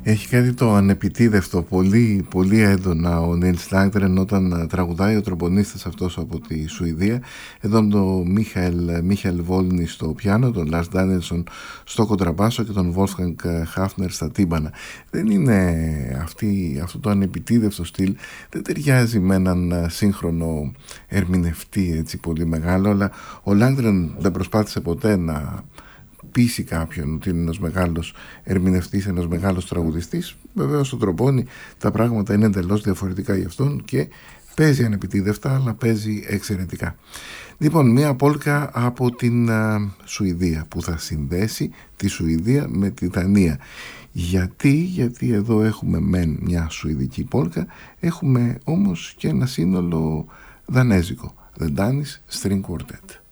Έχει κάτι το ανεπιτίδευτο, πολύ, πολύ έντονα ο Νίλς Λάγκρεν όταν τραγουδάει, ο τρομπονίστας αυτός από τη Σουηδία. Εδώ με τον Μίχαελ Βόλνη στο πιάνο, τον Λάρς Ντάνιελσον στο κοντραμπάσο και τον Βόλφγκανγκ Χάφνερ στα τύμπανα. Δεν είναι αυτό το ανεπιτίδευτο στυλ, δεν ταιριάζει με έναν σύγχρονο ερμηνευτή έτσι πολύ μεγάλο, αλλά ο Λάγκρεν δεν προσπάθησε ποτέ να πείσει κάποιον ότι είναι ένας μεγάλος ερμηνευτής, ένας μεγάλος τραγουδιστής. Βεβαίως στο τρομπόνι τα πράγματα είναι εντελώς διαφορετικά για αυτόν και παίζει ανεπιτίδευτα, αλλά παίζει εξαιρετικά. Λοιπόν, μια πόλκα από την Σουηδία που θα συνδέσει τη Σουηδία με τη Δανία. Γιατί εδώ έχουμε μεν μια σουηδική πόλκα, έχουμε όμως και ένα σύνολο δανέζικο, The Danish String Quartet.